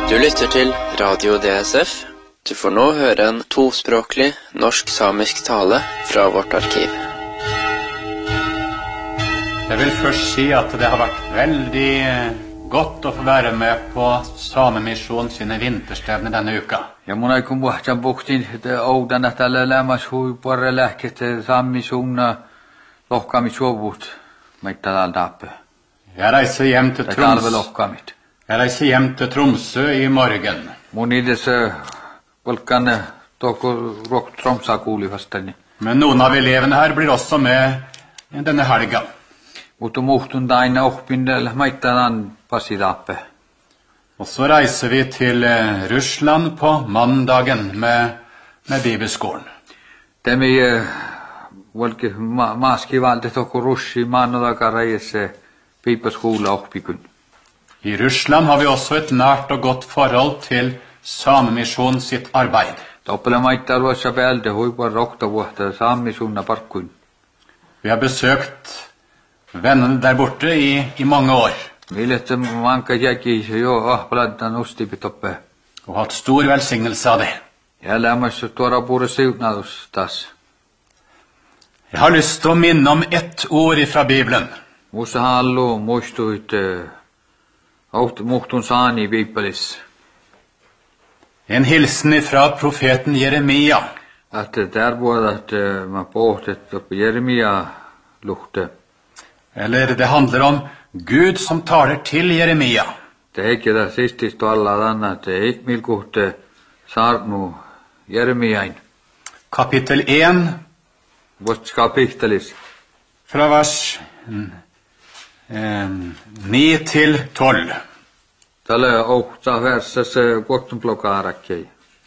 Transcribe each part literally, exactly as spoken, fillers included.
Du lytter til Radio D S F. Du får nå høre en tospråklig norsk-samisk tale fra vårt arkiv. Jeg vil først si at det har vært veldig godt å få være med på Samemisjon sine vinterstevner denne uka. Ja mun ei kun muhtan puhtin oudan että lämmäs hui porre lähket Samemisjona lohkamisjovut meittälal tappe. Jeg reiser hjem til Tromsø. Tromsø. lohkamit. Jeg reiser hjem til Tromsø i morgen. Mun idessä polkan toko rock Tromsa kuuli vastani. Men noen av elevene her blir også med denne helga. Mutta muhtun aina oppindel meittalan passi tappe. Og så reiser vi til eh, Russland på mandagen med, med bibelskolen. Temi volki ma maaskivalde toko russi maannotaga reise piipaskuula oppikun. I Russland har vi også et nært og godt forhold til Samemisjon sitt arbeid. Toppele maittaa luossa päältä huipua roktavuotta Samemisjona parkkun. Vi har besøkt vennene der borte i, i mange år. Millette manka jäki jo ahpladdan ustipitoppe. Og hatt stor velsignelse av det. Ja lämmässä tuoda pure siunadus taas. Jeg har lyst til å minne om ett ord fra Bibelen. Musa hallu muistuit auht muhtun saani Biblis. En hilsen fra profeten Jeremia. Att där var att man pohtet upp Jeremia luhte. Eller det handler om Gud som taler til Jeremia. Det är inte det sistist och alla annat det är milkuhte saarnu Jeremiain. Kapittel en, Vårt kapittelis. fra vers eh, ni til tolv. Tällä ohta versessä kohtun plokaarakki.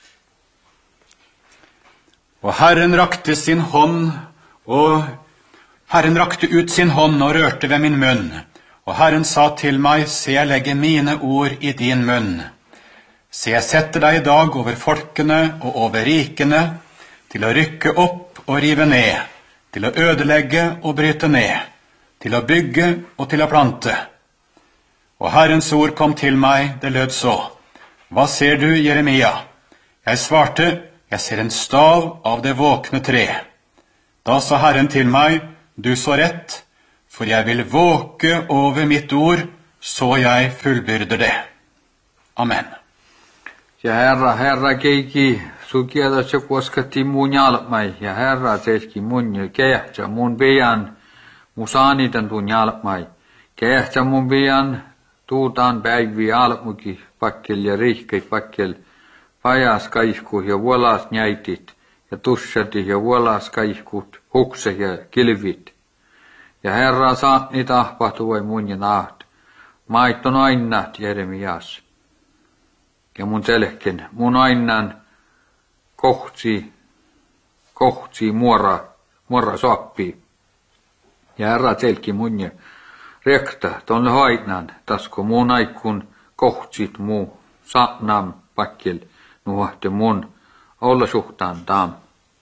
Og Herren rakte sin hånd, og Herren rakte ut sin hånd og rørte ved min munn. Og Herren sa til meg, se, jeg legger mine ord i din munn. Se, jeg setter deg i dag over folkene og over rikene, til å rykke opp og rive ned, til å ødelegge og bryte ned, til å bygge og til å plante. Og Herrens ord kom til meg, det lød så. Hva ser du, Jeremia? Jeg svarte, jeg ser en stav av det våkne tre. Da sa Herren til meg, du så rett, for jeg vil våke over mitt ord, så jeg fullbyrder det. Amen. Ja herra, herra keiki, sukiada se koskati mun jalmai. Ja herra selki mun kehtsa mun bejan, musanitan tun jalmai. Kehtsa mun bejan, tuutaan päivi jalmuki pakkel ja rihkei pakkel. Pajas kaihku ja vuolas njaitit, ja tussati ja vuolas kaihkut, hukse ja kilvit. Ja herra saatni tahpahtuvai mun ja naht. Maitton ainnat Jeremias. Ja mun selken, mun ainnan kohtsi, kohtsi muora, muora soppi. Ja herra selki mun ja rekta, tonne haitnan, tasko mun aikun kohtsit muu, saatnam pakkel, nuhte mun olla suhtaan tam.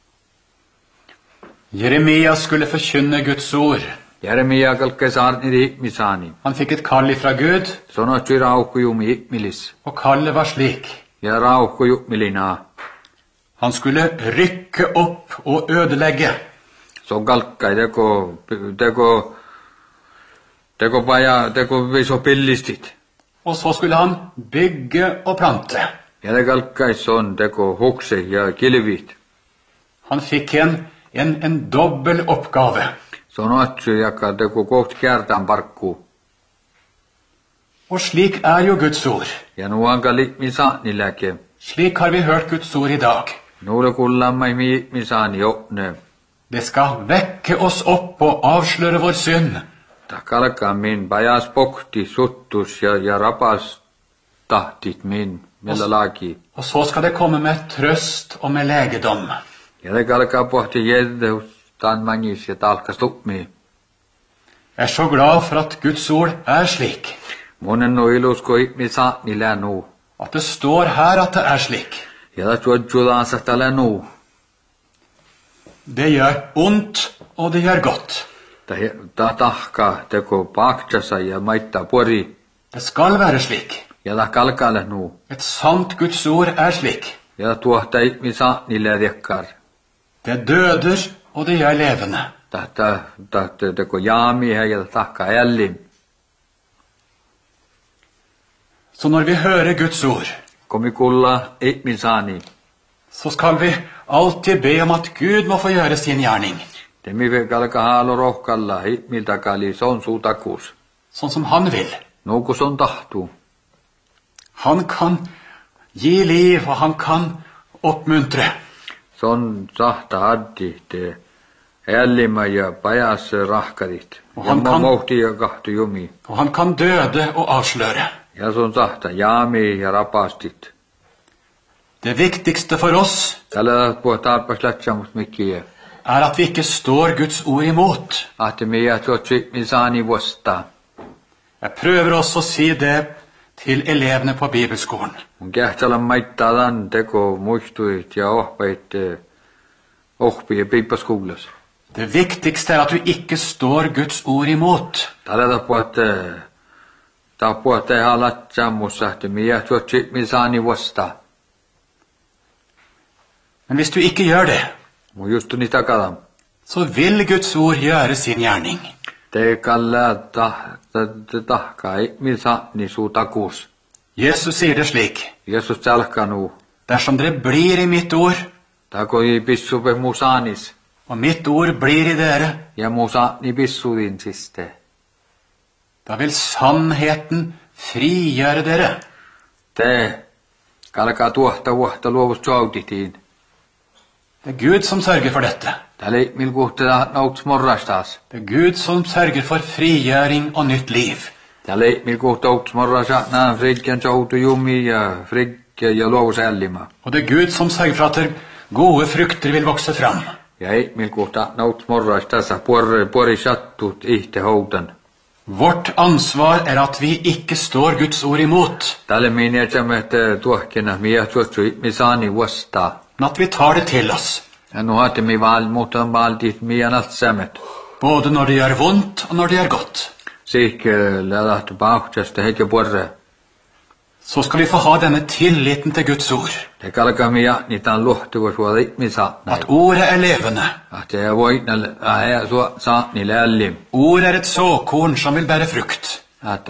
Jeremia skulle forkynne Guds ord. Jeremia kalkke saarni hikmisani. Han fikk et kall ifra Gud, Sonotsi rauhku jumi hikmilis. og kallet var slik. Ja rauhku jumilina. Han skulle rykke opp og ødelegge. So kalkkai teko, teko, teko paja, teko viso pillistit. Og så skulle han bygge og plante. Ja te kalkkai son teko hukse ja kilvit. Han fikk en, en, en dobbel oppgave. Sonotsi jaka teko koht kärtan parkku. Og slik er jo Guds ord. Ja nuanka likmisani läke. Slik har vi hørt Guds ord i dag. Nuule kullammai mi hikmisani opne. Det skal vekke oss opp og avsløre vår synd. Ta kalkkaa min pajas pokti suttus ja, ja rapas tahtit min, millä laki. Og så skal det komme med trøst og med legedom. Ja te kalkkaa pohti jeddeus taan mangis ja talkas lukmi. Jeg er så glad for at Guds ord er slik. Monen no ilusko hikmisani länu. At det står her at det er slik. Ja ta tuodjulansa tällä nu. Det gjør ondt, og det gjør godt. Ta tahka teko paktasa ja maittaa pori. Det skal være slik. Ja da kalkalle nu. Et sant Guds ord er slik. Ja tuohta ihmisaatnille riekkar. Det døder, og det gjør levende. Tahta tahta teko jaami ja takka ellim. Så når vi hører Guds ord, Komikulla ihmisani. så skal vi alltid be om at Gud må få gjøre sin gjerning, Te mi kalka haalo rohkalla ihmiltä kali son suutakus. sånn som han vil. Nuku son tahtu. Han kan gi liv, og han kan oppmuntre. Son sahta addi te ellima ja pajas rahkarit. Og Ja han ma kan- mohti ja kahtu jumi. Og han kan døde og avsløre. Ja son sahta jaami ja rapastit. Det viktigste for oss Tällä puhutaan arpas lätsämus mikkiä. er at vi ikke står Guds ord imot. Ahti mi ja tuotsi mi saani vuosta. Jeg prøver også å si det til elevene på bibelskolen. Mun kähtälä maittaa tämän teko muistuit ja ohpeit ohpi ja piippaskuulas. Det viktigste er at vi ikke står Guds ord imot. Tällä tapuat tapuat ei haa lätsämus ahti mi ja tuotsi mi saani vuosta. Men hvis du ikke gjør det, Mun justuni takadam. så vil Guds ord gjøre sin gjerning. Te kalla tahta tahka ei mi saani suu takus. Jesus sier det slik: Jesus tälkka nu. dersom dere blir i mitt ord, Tako i pissupe musaanis. og mitt ord blir i dere, Ja musaani pissudin siste. da vil sannheten frigjøre dere. Te kalkaa tuohta vuotta luovus joutitiin. Det er Gud som sørger for dette. Täällä ei milkuhtela nauts morrastas. Det er Gud som sørger for frigjøring og nytt liv. Täällä ei milkuhtauts morrasa naan frikjan joutu jumi ja frikja ja luovus ällima. Og det er Gud som sørger for at der gode frukter vil vokse fram. Ja ei milkuhta nauts morrastassa puori puori sattut ihte houtan. Vårt ansvar er at vi ikke står Guds ord imot, Täällä minä jämät tuohkina miä tuotsu mi saani vuosta. men at vi tar det til oss, Ja nu haatte mi val muutan valtit mian alt sämmet. både når det gjør vondt og når det gjør godt. Sikke lädahtu pauhtasta heikä puorre. Så skal vi få ha denne tilliten til Guds ord, Te kalkaa mi ja niitä luohtuva suoda mi saatna. at ordet er levende. Att jag voitna är så saatni lällim. Ord er et såkorn som vil bære frukt. Att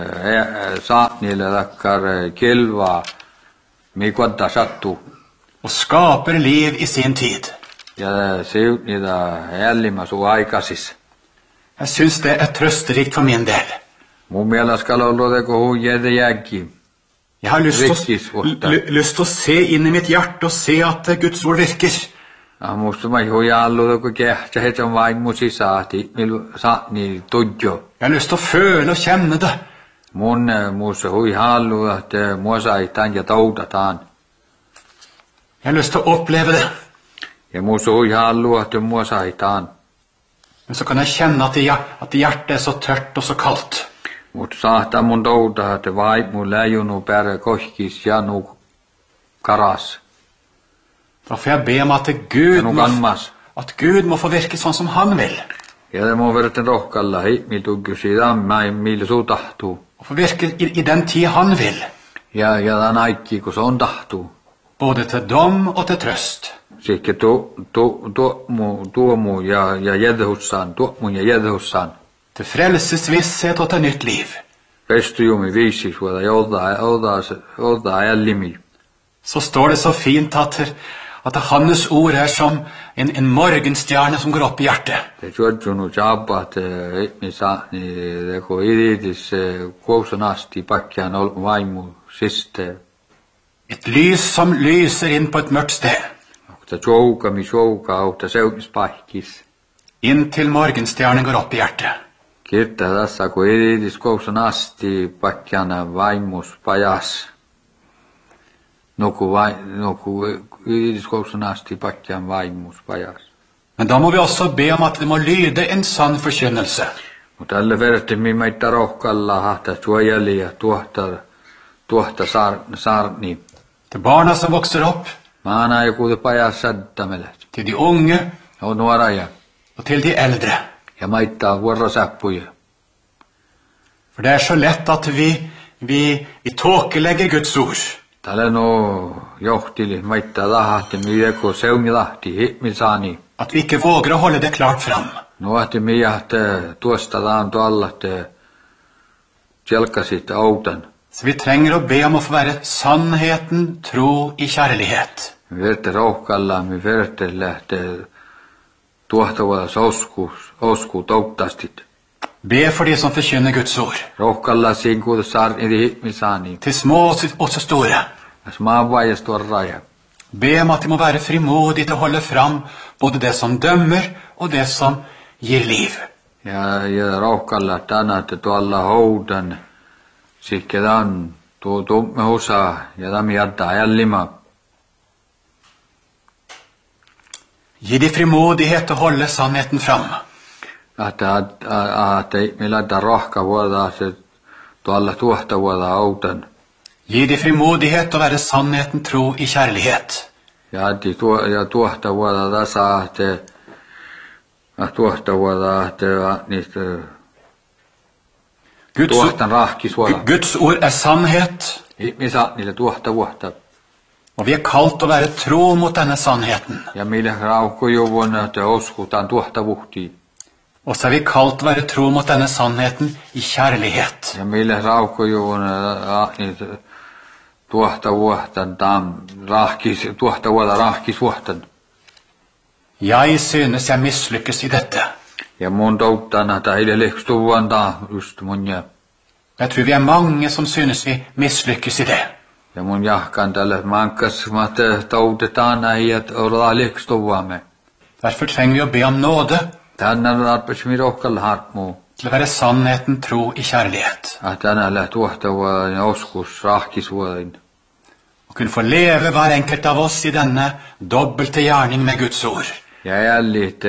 saatni lädakkar kilva mi kodda sattu. Og skaper liv i sin tid. Ja se ut niitä ällima så aikasis. Jeg syns det er trøsterikt for min del. Mun mielestä skal olla teko huijede jäkki. Jeg har lyst til, Riktig, å, Otto. l- lyst til å se inn i mitt hjerte og se at Guds ord virker. Ja musta mai huija allu teko kehtsä hetsan vain mun sisaati. Milu saatni tudjo. Jeg har lyst til å føle og kjenne det. Mun musta huija allu att muosa ei tän ja toudataan. Jeg har lyst til å oppleve det. Ja musta huija allu att muosa ei taan. Men så kan jeg kjenne at, i, at hjertet er så tørt og så kaldt. Mutta saattaa mun touta, että vai mun läjunu pärä kohkis ja nu karas. Da får jeg be om at Ja Gud, nu må, kanmas. at Gud må få virke sånn som han vil. Ja det må verten rohkalla hei, mi tuggu siitä mai millä suu tahtuu. Og få virke i, i den tid han vil. Ja, ja tän aikki, kun se on tahtuu. Både til dom og til trøst. Sikke tuo, tuo, tuo mu, tuo mu ja, ja jedhussaan, tuo mu ja jedhussaan. Til frelsesvisshet og til nytt liv. Pestu jumi viisi suoda, joudaa, joudaa, joudaa ällimi. Så står det så fint at, at hans ord er som en, en morgenstjerne som går opp i hjertet. Te juodzunu jabbat, mi saani, teko iritis, kuosun asti pakkiaan ol vaimu siste. Et lys som lyser inn på et mørkt sted. Ta jouka, mi jouka, auta seutis pahkis. Inntil morgenstjernen går opp i hjertet. Kirta tässä, kun iritis kuosun asti pakkiaan vaimus pajas. Nuku, vai, nuku iritis kuosun asti pakkiaan vaimus pajas. Men da må vi også be om at det må lyde en sann forkynnelse. Mutta tälle verti meitä rohkalla hahta suojeli ja tuohta, tuohta saar, saarni. Til barna som vokser opp, Maana joku pajas saddamelet. til de unge On nuoraja og til de eldre. ja maittaa vuorosäppuja. For det er så lett at vi, Vi, vi tåkelegger Guds ord. Tällä no johtili maittaa lahti mieko seuni lahti hitmisani. At vi ikke våger å holde det klart fram. No ahti miahte tuosta laan tuolla te tjelkasit autan. Så vi trenger å be om å få være sannheten tro i kjærlighet. Vi verte rohkalla, vi verte lähte tuohtavalla osku, osku touttastit. Be for de som forkynner Guds ord. Rohkalla sinkuuta saarni hitmisani. Til små og til store. As maavajas tuoraja. Be om at de må være frimodige til å holde fram både det som dømmer og det som gir liv. Ja, ja rohkalla tänä te tuolla houdan. Sikkedan tuo tumme osa ja dami jadda jällima. Gi de frimodighet til å holde sannheten fram. Att att att millä da rohka vuoda se tuolla tuohta vuoda autan. Gi de frimodighet til å være sannheten tro i kjærlighet. Ja di tuo ja tuohta vuoda da saa te att tuohta vuoda te niistä Guds, tuohtan rahkis vuoda. Guds ord er sannhet, Misa niille tuohta vuotta. og vi er kalt å være tro mot denne sannheten. Ja millä raukko juvona te oskutaan tuohta vuhti. Og så er vi kalt å være tro mot denne sannheten i kjærlighet. Ja millä raukko juvona niitä tuohta vuotan tam rahkis tuohta vuoda rahkis vuotan. Jeg synes jeg mislykkes i dette. Ja mun touttaan että heille lekstuvan ta just mun ja. Jeg tror vi er mange som synes vi mislykkes i det. Ja mun jahkan tälle mankas matte toutetaan äijät olla lekstuvamme. Derfor trenger vi å be om nåde Tänään arpes mi rohkal hartmu. til å være sannheten tro i kjærlighet. Att tänään läht tuohtava ja oskus rahkisvuoin. Og kunne få leve hver enkelt av oss i denne dobbelte gjerning med Guds ord. Ja jällit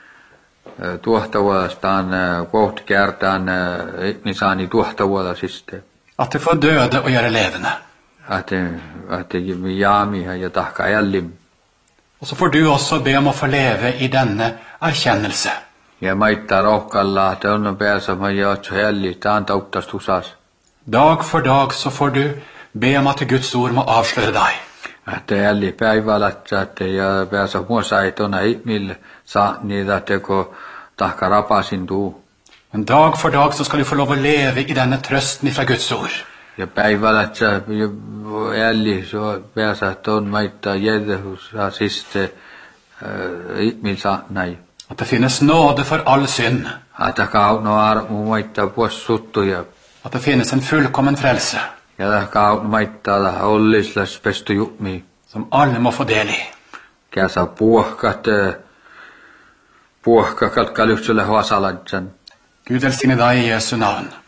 tuohtavastaan kohta kertaan ihmisani tuohtavalla siste. At det får døde og gjøre levende. Att att mi jaami ja tahka jällim. Og så får du også be om å få leve i denne erkjennelse. Ja maittaa rohkalla, että on päässä mä jaatsu jälli, taan tauttas usas. Dag for dag så får du be om at Guds ord må avsløre deg. Että jälli päivälätsä, että ja päässä muosaitona ihmille saa niitä teko tahka rapasin tuu. Men dag for dag så skal du få lov å leve i denne trøsten fra Guds ord. Ja päivälätsä jälli så päässä, että on maittaa jädehus ja siste ihmille saa näin. At det finnes nåde for all synd. Että kautno armu maittaa puos suttuja. At det finnes en fullkommen frelse Ja kautno maittaa ollislas pestu jukmi. som alle må få del i. Käsä puohkat, puohkakat kalyhtselle huasaladjan. Gud velsigne deg i Jesu navn.